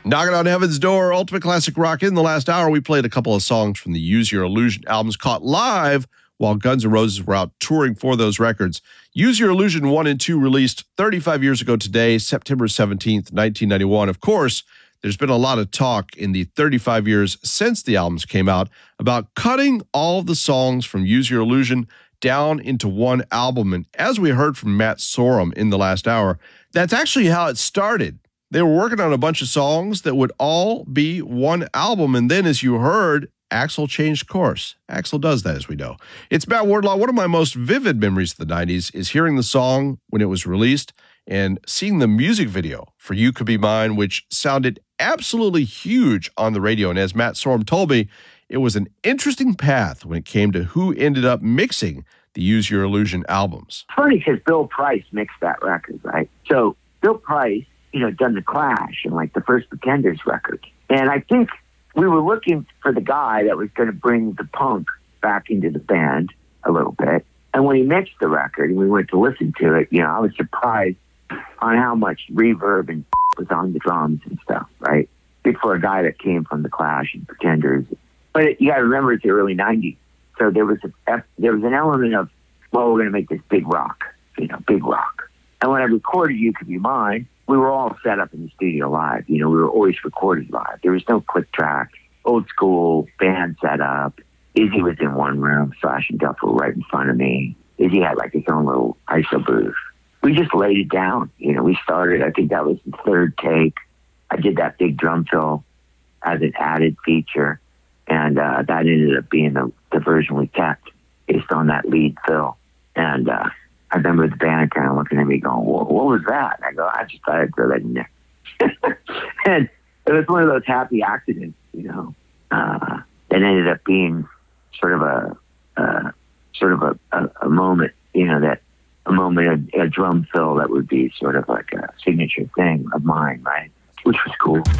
Knocking on Heaven's Door, Ultimate Classic Rock. In the last hour, we played a couple of songs from the Use Your Illusion albums caught live while Guns N' Roses were out touring for those records. Use Your Illusion 1 and 2 released 35 years ago today, September 17th, 1991. Of course, there's been a lot of talk in the 35 years since the albums came out about cutting all of the songs from Use Your Illusion down into one album. And as we heard from Matt Sorum in the last hour, that's actually how it started. They were working on a bunch of songs that would all be one album. And then, as you heard, Axl changed course. Axl does that, as we know. It's Matt Wardlaw. One of my most vivid memories of the 90s is hearing the song when it was released and seeing the music video for You Could Be Mine, which sounded absolutely huge on the radio. And as Matt Sorum told me, it was an interesting path when it came to who ended up mixing the Use Your Illusion albums. It's funny because Bill Price mixed that record, right? So Bill Price, done The Clash and like the first Pretenders record. And I think we were looking for the guy that was going to bring the punk back into the band a little bit. And when he mixed the record and we went to listen to it, I was surprised on how much reverb and was on the drums and stuff, right? Good for a guy that came from The Clash and Pretenders. But you got to remember it's the early 90s. So there was an element of, well, we're going to make this big rock, big rock. And when I recorded You Could Be Mine, we were all set up in the studio live. We were always recorded live. There was no click tracks, old school band setup. Izzy was in one room, Slash and Duff were right in front of me. Izzy had like his own little ISO booth. We just laid it down. We started, I think that was the third take. I did that big drum fill as an added feature. And that ended up being the version we kept based on that lead fill. And I remember the band kind of looking at me going, what was that? And I go, I just thought I'd throw that in there. And it was one of those happy accidents, that ended up being sort of a moment, a drum fill that would be sort of like a signature thing of mine, right? Which was cool.